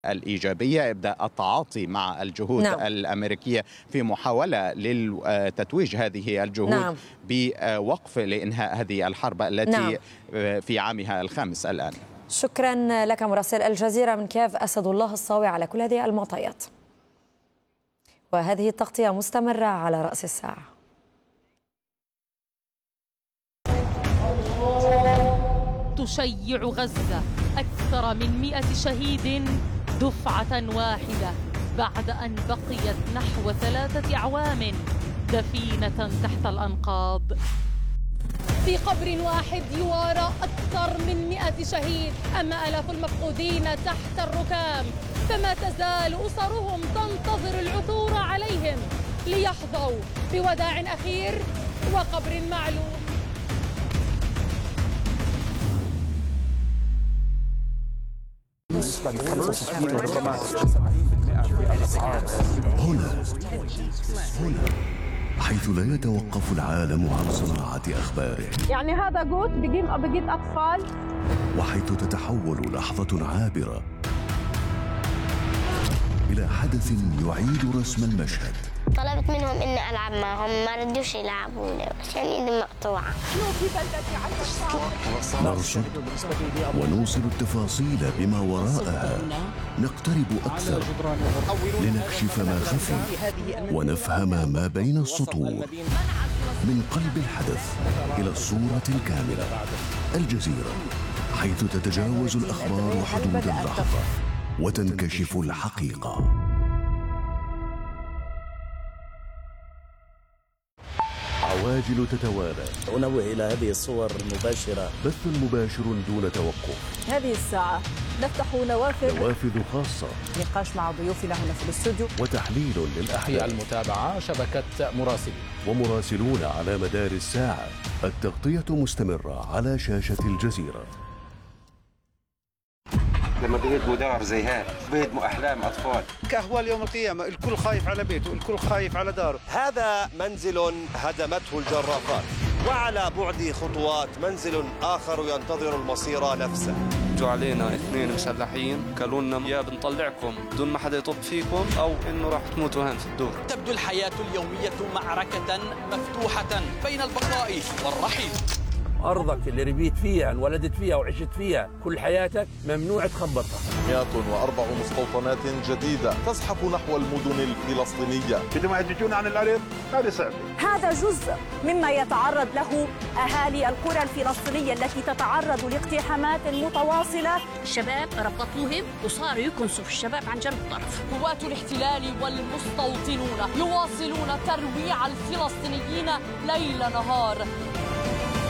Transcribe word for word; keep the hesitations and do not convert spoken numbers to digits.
الإيجابية، إبداء التعاطي مع الجهود نعم. الأمريكية في محاولة لتتويج هذه الجهود نعم. بوقف لإنهاء هذه الحرب التي نعم. في عامها الخامس الآن. شكرا لك مراسل الجزيرة من كييف أسد الله الصاوي على كل هذه المعطيات. وهذه التغطية مستمرة على رأس الساعة. تشيع غزة أكثر من مئة شهيد دفعة واحدة بعد أن بقيت نحو ثلاثة أعوام دفينة تحت الأنقاض. في قبر واحد يوارى أكثر من مئة شهيد، أما آلاف المفقودين تحت الركام، فما تزال أسرهم تنتظر العثور عليهم ليحظوا بوداع أخير وقبر معلوم. هنا هنا حيث لا يتوقف العالم عن صناعة أخباره، يعني هذا جوت بجيب بجيب أطفال، وحيث تتحول لحظة عابرة إلى حدث يعيد رسم المشهد. طلبت منهم إني ألعب معهم، ما ردوش يلعبوني عشان إيدي مقطوعة. نرصد ونوصل التفاصيل بما وراءها، نقترب أكثر لنكشف ما خفي ونفهم ما بين السطور. من قلب الحدث إلى الصورة الكاملة، الجزيرة، حيث تتجاوز الأخبار حدود اللحظة وتنكشف الحقيقة. عواجل تتوالى. أنوه إلى هذه الصور المباشرة. بث مباشر دون توقف. هذه الساعة نفتح نوافذ نوافذ خاصة، نقاش مع ضيوفنا هنا في الاستوديو، وتحليل للأحداث. في المتابعة شبكة مراسلين ومراسلون على مدار الساعة. التغطية مستمرة على شاشة الجزيرة. لما بيهدموا دار زي هذا بيهدموا أحلام أطفال. كأهوال يوم القيامة، الكل خايف على بيته، الكل خايف على داره. هذا منزل هدمته الجرافات، وعلى بعد خطوات منزل آخر ينتظر المصير نفسه. جو علينا اثنين مسلحين قالوا لنا يا بنطلعكم بدون ما حدا يطب فيكم أو إنه راح تموتوا هان في الدور. تبدو الحياة اليومية معركة مفتوحة بين البقاء والرحيل. أرضك اللي ربيت فيها، انولدت فيها وعشت فيها كل حياتك، ممنوع تخبطها. مئة وأربع مستوطنات جديدة تزحف نحو المدن الفلسطينية. بدهم يحججون عن الأرض، هذا صعب. هذا جزء مما يتعرض له أهالي القرى الفلسطينية التي تتعرض لاقتحامات متواصلة. الشباب ربطوهم وصاروا يكنسوا في الشباب عن جنب الطرف. قوات الاحتلال والمستوطنون يواصلون ترويع الفلسطينيين ليل نهار.